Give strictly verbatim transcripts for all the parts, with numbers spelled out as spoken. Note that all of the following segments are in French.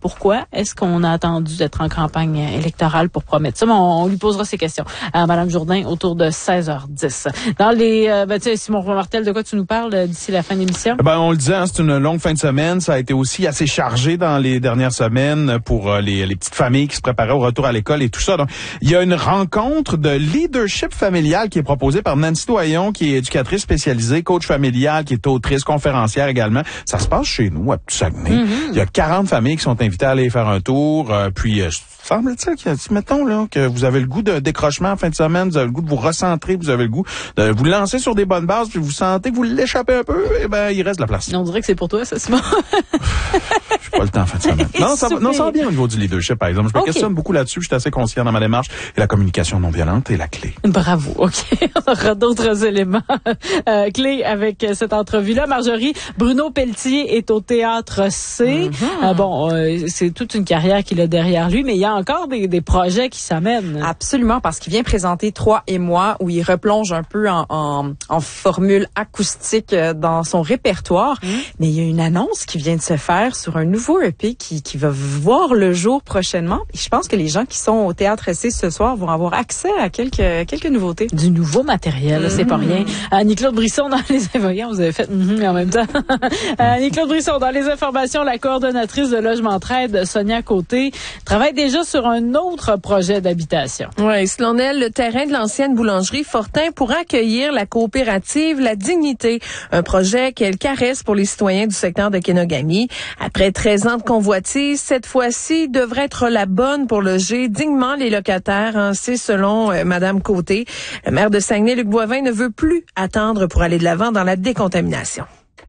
pourquoi est-ce qu'on a attendu d'être en campagne électorale pour promettre ça? Mais on, on lui posera ces questions à Mme Jourdain autour de seize heures dix. Dans les, euh, ben, tu sais, Simon Martel, de quoi tu nous parles euh, d'ici la fin de l'émission? Ben, on le disait, hein, c'est une longue fin de semaine. Ça a été aussi assez chargé dans les dernières semaines pour euh, les, les petites familles qui se préparaient au retour à l'école et tout ça. Donc, il y a une rencontre de leadership familial qui est proposée par Nancy Doyon, qui est éducatrice spécialisée, coach familial, qui est autrice, conférencière également. Ça se passe chez nous, à Saguenay. Mm-hmm. Il y a quarante familles qui sont invitées à aller faire un tour. Euh, puis, euh, semble-t-il que, mettons là, que vous avez le goût de décrochement en fin de semaine, vous avez le goût de vous recentrer, vous avez le goût de vous lancer sur des bonnes bases, puis vous sentez que vous l'échappez un peu, eh ben, il reste de la place. On dirait que c'est pour toi, ça, Simon. J'ai pas le temps en fin de semaine. Non, ça va, non, ça va bien au niveau du leadership, par exemple. Je me okay. questionne beaucoup là-dessus, je suis assez conscient dans ma démarche. Et la communication non violente est la clé. Bravo. OK. On aura d'autres éléments euh, clés avec cette entrevue-là. Marjorie, Bruno Pelletier est au Théâtre C. Mm-hmm. Euh, bon, euh, c'est toute une carrière qu'il a derrière lui, mais il y a encore des, des projets qui s'amènent. Absolument, parce qu'il vient présenter Toi et moi, où il replonge un peu en, en, en formule acoustique dans son répertoire. Mm. Mais il y a une annonce qui vient de se faire sur un nouveau E P qui, qui va voir le jour prochainement. Et je pense que les gens qui sont au Théâtre C ce soir vont avoir accès à quelques, quelques nouveautés. Du nouveau matériel, mm. c'est pas rien. Annie-Claude Brisson dans les voyons, vous avez fait mm-hmm en même temps. Annie-Claude Brisson dans les informations, la coordonnatrice de Logement Trade, Sonia Côté, travaille déjà sur un autre projet d'habitation. Oui, selon elle, le terrain de l'ancienne boulangerie Fortin pourra accueillir la coopérative La Dignité, un projet qu'elle caresse pour les citoyens du secteur de Kenogami. Après treize ans de convoitise, cette fois-ci devrait être la bonne pour loger dignement les locataires, hein, c'est selon euh, Madame Côté. Le maire de Saguenay, Luc Boivin, ne veut plus attendre pour aller de l'avant dans la décontamination.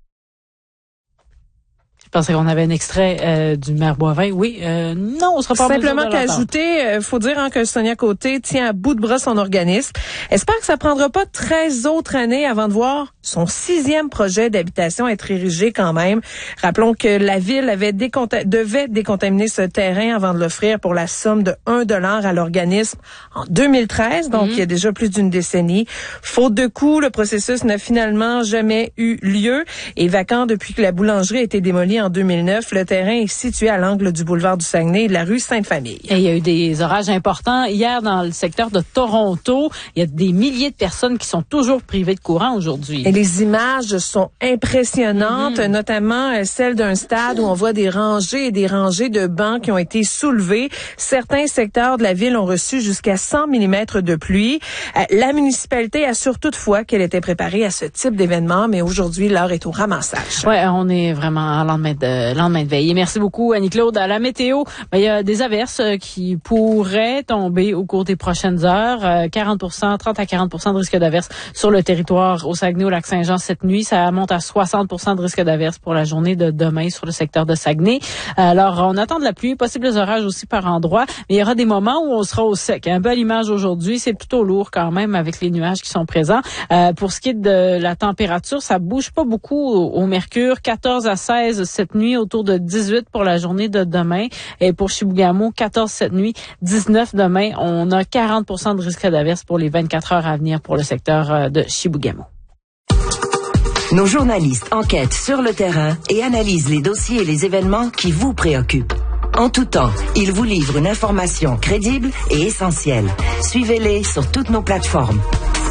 Je pensais qu'on avait un extrait euh, du maire Boivin. Oui, euh, non, on sera pas simplement qu'ajouter, il euh, faut dire hein, que Sonia Côté tient à bout de bras son organisme. Espère que ça prendra pas treize autres années avant de voir son sixième projet d'habitation être érigé quand même. Rappelons que la ville avait déconta- devait décontaminer ce terrain avant de l'offrir pour la somme de un dollar à l'organisme en deux mille treize, donc mmh. il y a déjà plus d'une décennie. Faute de coûts, le processus n'a finalement jamais eu lieu et vacant depuis que la boulangerie a été démolie en deux mille neuf. Le terrain est situé à l'angle du boulevard du Saguenay et de la rue Sainte-Famille. Et il y a eu des orages importants hier dans le secteur de Toronto. Il y a des milliers de personnes qui sont toujours privées de courant aujourd'hui. Et les images sont impressionnantes, mmh. notamment celle d'un stade où on voit des rangées et des rangées de bancs qui ont été soulevés. Certains secteurs de la ville ont reçu jusqu'à cent millimètres de pluie. La municipalité assure toutefois qu'elle était préparée à ce type d'événement, mais aujourd'hui, l'heure est au ramassage. Ouais, on est vraiment en lendemain de, lendemain de veille. Et merci beaucoup, Annie-Claude. À la météo, ben, il y a des averses qui pourraient tomber au cours des prochaines heures. Euh, quarante pour cent, trente à quarante pour cent de risque d'averse sur le territoire au Saguenay, au Lac-Saint-Jean cette nuit. Ça monte à soixante pour cent de risque d'averse pour la journée de demain sur le secteur de Saguenay. Alors, on attend de la pluie, possibles orages aussi par endroits, mais il y aura des moments où on sera au sec. Un peu à l'image aujourd'hui, c'est plutôt lourd quand même avec les nuages qui sont présents. Euh, pour ce qui est de la température, ça bouge pas beaucoup au, au mercure. quatorze à seize cette nuit, autour de dix-huit pour la journée de demain. Et pour Chibougamau, quatorze cette nuit, dix-neuf demain. On a quarante pour cent de risque d'averse pour les vingt-quatre heures à venir pour le secteur de Chibougamau. Nos journalistes enquêtent sur le terrain et analysent les dossiers et les événements qui vous préoccupent. En tout temps, ils vous livrent une information crédible et essentielle. Suivez-les sur toutes nos plateformes.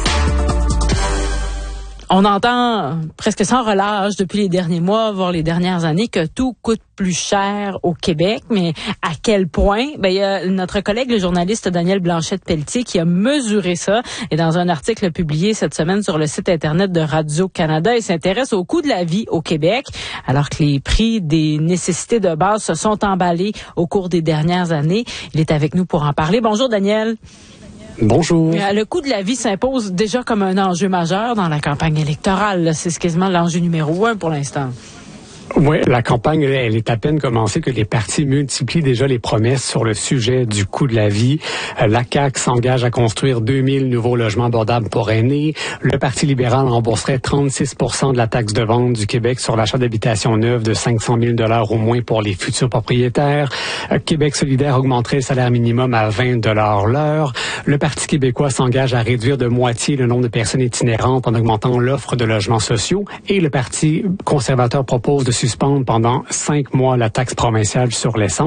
On entend presque sans relâche depuis les derniers mois, voire les dernières années, que tout coûte plus cher au Québec. Mais à quel point? Ben, il y a notre collègue, le journaliste Daniel Blanchette-Pelletier, qui a mesuré ça. Et dans un article publié cette semaine sur le site Internet de Radio-Canada, il s'intéresse au coût de la vie au Québec, alors que les prix des nécessités de base se sont emballés au cours des dernières années. Il est avec nous pour en parler. Bonjour, Daniel. Bonjour. Le coût de la vie s'impose déjà comme un enjeu majeur dans la campagne électorale. C'est quasiment l'enjeu numéro un pour l'instant. Oui, la campagne, elle est à peine commencée que les partis multiplient déjà les promesses sur le sujet du coût de la vie. La C A Q s'engage à construire deux mille nouveaux logements abordables pour aînés. Le Parti libéral rembourserait trente-six pour cent de la taxe de vente du Québec sur l'achat d'habitations neuves de cinq cent mille dollars au moins pour les futurs propriétaires. Québec solidaire augmenterait le salaire minimum à vingt dollars l'heure. Le Parti québécois s'engage à réduire de moitié le nombre de personnes itinérantes en augmentant l'offre de logements sociaux. Et le Parti conservateur propose de suspendre pendant cinq mois la taxe provinciale sur l'essence.